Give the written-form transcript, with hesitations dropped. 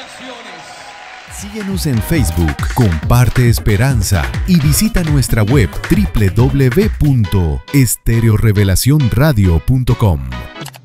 Síguenos en Facebook, comparte esperanza y visita nuestra web www.estereorevelacionradio.com.